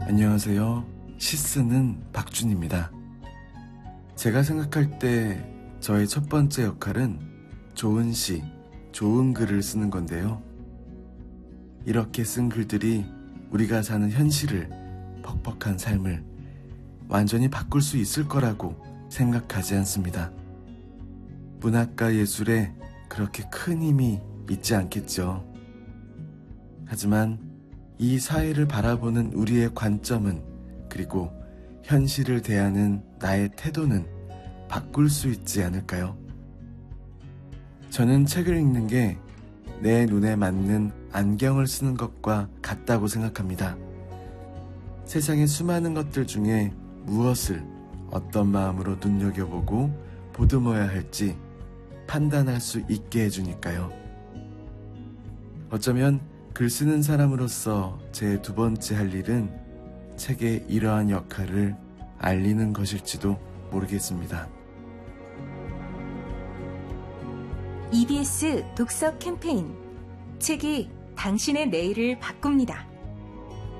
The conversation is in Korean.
안녕하세요. 시 쓰는 박준입니다. 제가 생각할 때 저의 첫 번째 역할은 좋은 시, 좋은 글을 쓰는 건데요. 이렇게 쓴 글들이 우리가 사는 현실을, 퍽퍽한 삶을 완전히 바꿀 수 있을 거라고 생각하지 않습니다. 문학과 예술에 그렇게 큰 힘이 있지 않겠죠. 하지만 이 사회를 바라보는 우리의 관점은, 그리고 현실을 대하는 나의 태도는 바꿀 수 있지 않을까요? 저는 책을 읽는 게 내 눈에 맞는 안경을 쓰는 것과 같다고 생각합니다. 세상의 수많은 것들 중에 무엇을 어떤 마음으로 눈여겨보고 보듬어야 할지 판단할 수 있게 해주니까요. 어쩌면 글 쓰는 사람으로서 제 두 번째 할 일은 책의 이러한 역할을 알리는 것일지도 모르겠습니다. EBS 독서 캠페인 책이 당신의 내일을 바꿉니다.